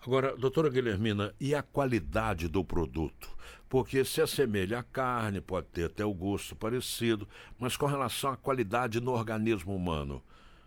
Agora, doutora Guilhermina, e a qualidade do produto? Porque se assemelha à carne, pode ter até o gosto parecido, mas com relação à qualidade no organismo humano?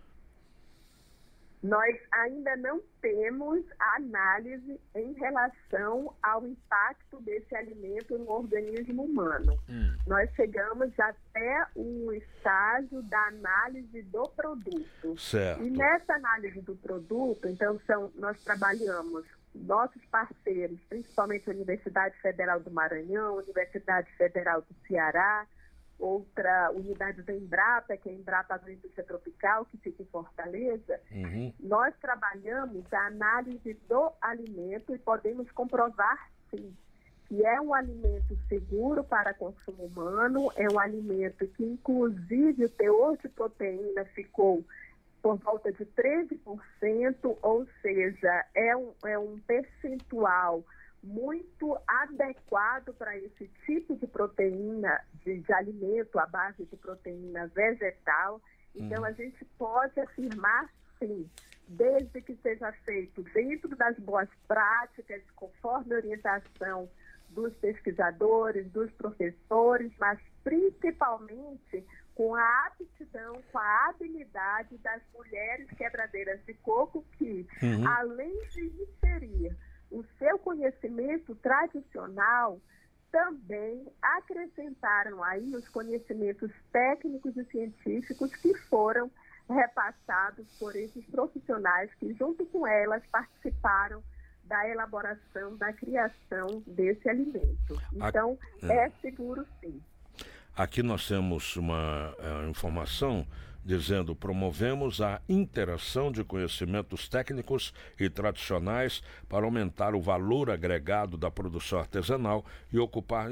Nós ainda não temos análise em relação ao impacto desse alimento no organismo humano. Nós chegamos até o estágio da análise do produto. Certo. E nessa análise do produto, então, nós trabalhamos, nossos parceiros, principalmente a Universidade Federal do Maranhão, Universidade Federal do Ceará, outra unidade da Embrapa, que é a Embrapa Agroindústria Tropical, que fica em Fortaleza, nós trabalhamos a análise do alimento e podemos comprovar, sim, que é um alimento seguro para consumo humano, é um alimento que, inclusive, o teor de proteína ficou por volta de 13%, ou seja, é um percentual muito adequado para esse tipo de proteína, de alimento à base de proteína vegetal. Então, a gente pode afirmar, sim, desde que seja feito dentro das boas práticas, conforme a orientação dos pesquisadores, dos professores, mas principalmente com a aptidão, com a habilidade das mulheres quebradeiras de coco que, além de inserir o seu conhecimento tradicional, também acrescentaram aí os conhecimentos técnicos e científicos que foram repassados por esses profissionais que, junto com elas, participaram da elaboração, da criação desse alimento. Então, é seguro, sim. Aqui nós temos uma informação dizendo: promovemos a interação de conhecimentos técnicos e tradicionais para aumentar o valor agregado da produção artesanal e ocupar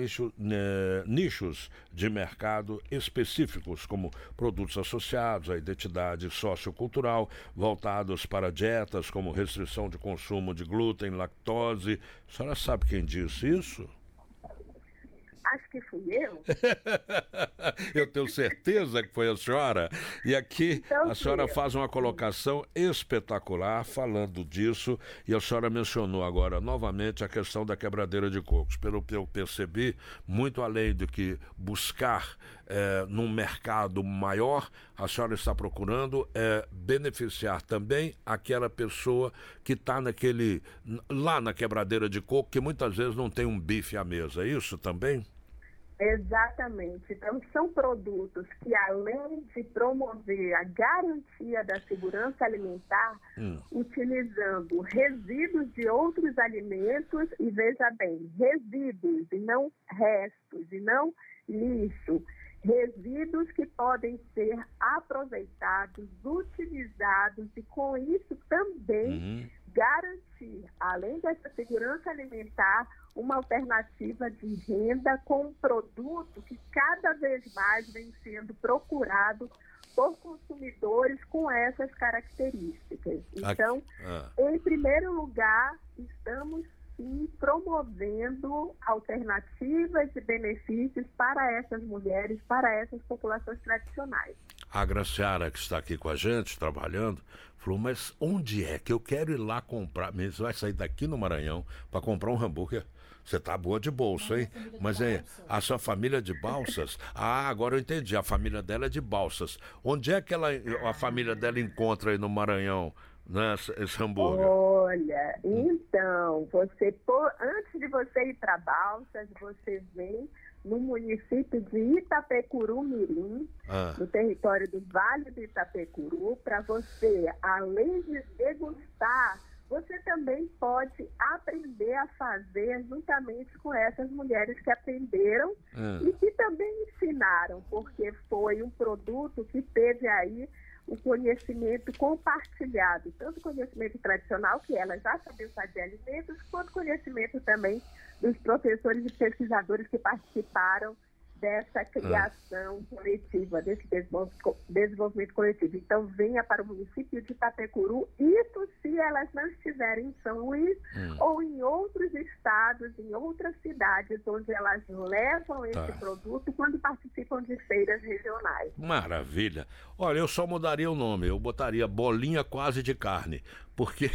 nichos de mercado específicos, como produtos associados à identidade sociocultural, voltados para dietas como restrição de consumo de glúten, lactose. A senhora sabe quem disse isso? Acho que fui eu. Eu tenho certeza que foi a senhora. E aqui então, a senhora faz uma colocação espetacular falando disso, e a senhora mencionou agora novamente a questão da quebradeira de cocos. Pelo que eu percebi, muito além do que buscar num mercado maior, a senhora está procurando beneficiar também aquela pessoa que está lá na quebradeira de coco, que muitas vezes não tem um bife à mesa. É isso também? Exatamente. Então, são produtos que, além de promover a garantia da segurança alimentar, utilizando resíduos de outros alimentos, e veja bem, resíduos e não restos, e não lixo, resíduos que podem ser aproveitados, utilizados e, com isso, também garantir, além dessa segurança alimentar, uma alternativa de renda com um produto que cada vez mais vem sendo procurado por consumidores com essas características. Então, em primeiro lugar, estamos sim promovendo alternativas e benefícios para essas mulheres, para essas populações tradicionais. A Graciara, que está aqui com a gente, trabalhando, falou: mas onde é que eu quero ir lá comprar? Você vai sair daqui no Maranhão para comprar um hambúrguer? Você tá boa de bolsa, hein? Mas é a sua família de Balsas? Ah, agora eu entendi. A família dela é de Balsas. Onde é que a família dela encontra aí no Maranhão, né, esse hambúrguer? Olha, então, antes de você ir para Balsas, você vem no município de Itapecuru Mirim, no território do Vale do Itapecuru, para você, além de degustar, você também pode aprender a fazer juntamente com essas mulheres que aprenderam e que também ensinaram, porque foi um produto que teve aí o conhecimento compartilhado, tanto conhecimento tradicional, que elas já sabiam fazer alimentos, quanto conhecimento também dos professores e pesquisadores que participaram dessa criação coletiva, desse desenvolvimento coletivo. Então, venha para o município de Itapecuru, isso se elas não estiverem em São Luís ou em outros estados resultados em outras cidades, onde elas levam esse produto quando participam de feiras regionais. Maravilha. Olha, eu só mudaria o nome, eu botaria bolinha quase de carne, porque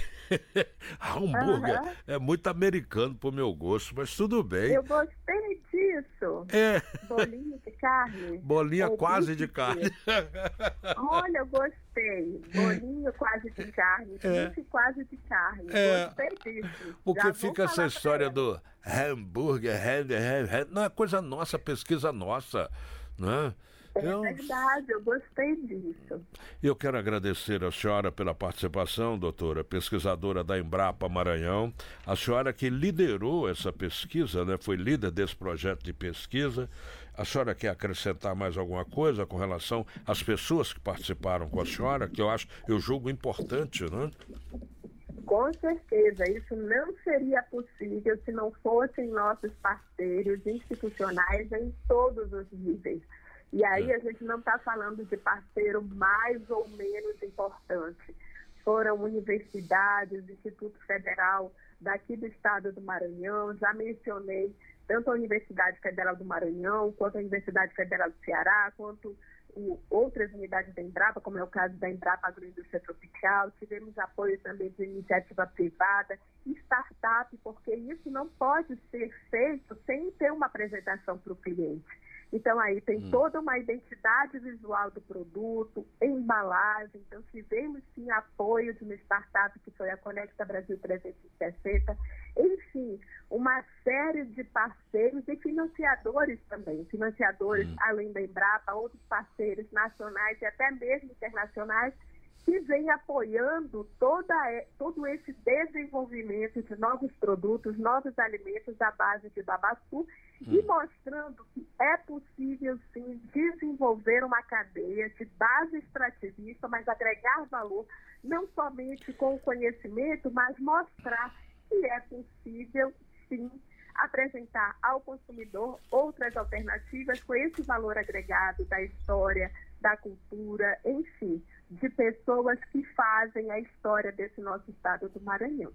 hambúrguer é muito americano pro meu gosto, mas tudo bem. Eu gostei disso. Bolinha de carne. Bolinha quase de carne. Olha, eu gostei. Bolinho quase de carne, bife quase de carne. Gostei disso. Porque fica essa história do hambúrguer, não é coisa nossa, pesquisa nossa, não é? Verdade, eu gostei disso. Eu quero agradecer a senhora pela participação, doutora, pesquisadora da Embrapa Maranhão. A senhora que liderou essa pesquisa, né? Foi líder desse projeto de pesquisa. A senhora quer acrescentar mais alguma coisa com relação às pessoas que participaram com a senhora, que eu julgo importante, né? Com certeza, isso não seria possível se não fossem nossos parceiros institucionais em todos os níveis. E aí a gente não está falando de parceiro mais ou menos importante. Foram universidades, Instituto Federal daqui do estado do Maranhão, já mencionei tanto a Universidade Federal do Maranhão, quanto a Universidade Federal do Ceará, quanto outras unidades da Embrapa, como é o caso da Embrapa Agroindústria Tropical. Tivemos apoio também de iniciativa privada, startup, porque isso não pode ser feito sem ter uma apresentação para o cliente. Então, aí tem toda uma identidade visual do produto, embalagem. Então, tivemos, sim, apoio de uma startup que foi a Conecta Brasil 360. Enfim, uma série de parceiros e financiadores também. Financiadores, além da Embrapa, outros parceiros nacionais e até mesmo internacionais, que vem apoiando todo esse desenvolvimento de novos produtos, novos alimentos à base de babaçu e mostrando que é possível, sim, desenvolver uma cadeia de base extrativista, mas agregar valor não somente com o conhecimento, mas mostrar que é possível, sim, apresentar ao consumidor outras alternativas com esse valor agregado da história, da cultura, enfim, de pessoas que fazem a história desse nosso estado do Maranhão.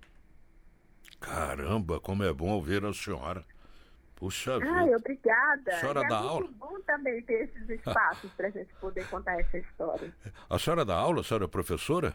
Caramba, como é bom ouvir a senhora. Puxa vida. Obrigada. A senhora dá aula? É muito bom também ter esses espaços para a gente poder contar essa história. A senhora dá aula? A senhora é professora?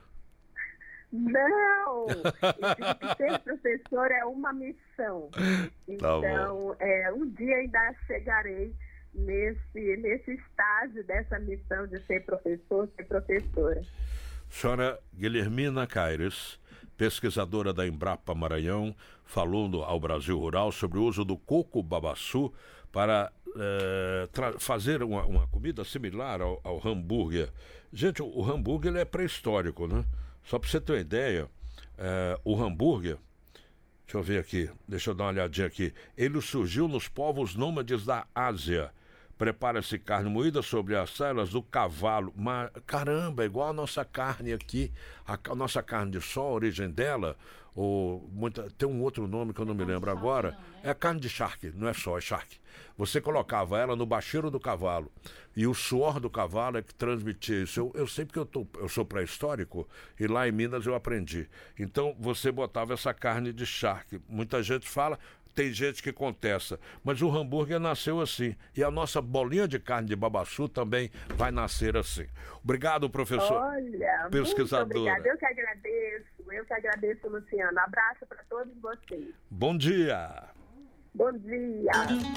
Não! Ser professor é uma missão. Então, um dia ainda chegarei nesse estágio dessa missão de ser professor, ser professora. Senhora Guilhermina Caires, pesquisadora da Embrapa Maranhão, falou ao Brasil Rural sobre o uso do coco babaçu para fazer uma comida similar ao hambúrguer. Gente, o hambúrguer ele é pré-histórico, né? Só para você ter uma ideia, o hambúrguer, deixa eu ver aqui, deixa eu dar uma olhadinha aqui, ele surgiu nos povos nômades da Ásia. Prepara-se carne moída sobre as células do cavalo. Caramba, é igual a nossa carne aqui. A nossa carne de sol, a origem dela, tem um outro nome que eu não me lembro agora. Não, né? É carne de charque, não é só, é charque. Você colocava ela no bacheiro do cavalo. E o suor do cavalo é que transmitia isso. Eu sei porque eu sou pré-histórico e lá em Minas eu aprendi. Então você botava essa carne de charque. Muita gente fala... Tem gente que contesta, mas o hambúrguer nasceu assim. E a nossa bolinha de carne de babaçu também vai nascer assim. Obrigado, professor. Olha, pesquisadora. Muito obrigada. Eu que agradeço, Luciano. Abraço para todos vocês. Bom dia. Bom dia.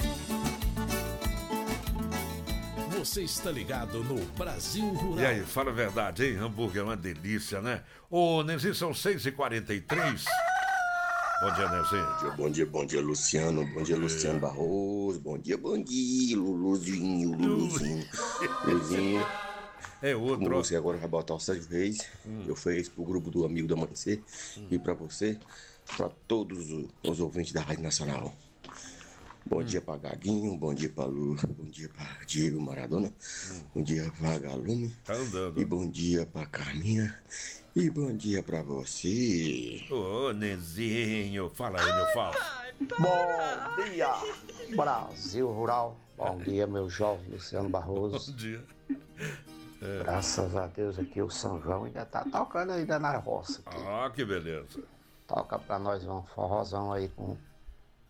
Você está ligado no Brasil Rural. E aí, fala a verdade, hein? Hambúrguer é uma delícia, né? Ô, Nenzinho, são 6h43. Bom dia, Nezinho. Bom dia, Luciano. Bom dia, Luciano Barroso. Bom dia, Luluzinho. Luzinho. É outro. Como você agora vai botar o Sérgio Reis, eu fiz pro grupo do Amigo do Amanhecer e pra você, pra todos os ouvintes da Rádio Nacional. Bom dia pra Gaguinho, bom dia pra Lu, bom dia pra Diego Maradona, bom dia pra Galume, tá andando. E bom dia pra Carminha. E bom dia pra você. Ô, Nezinho, fala aí, meu falso. Bom dia, Brasil Rural. Bom dia, meu jovem Luciano Barroso. Bom dia. Graças a Deus aqui o São João ainda tá tocando ainda na roça aqui. Ah, que beleza. Toca pra nós um forrozão aí com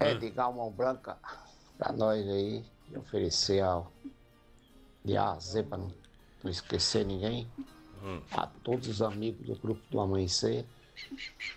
Edgar Mão Branca, pra nós aí, e oferecer de A a Z, pra não esquecer ninguém, a todos os amigos do Grupo do Amanhecer,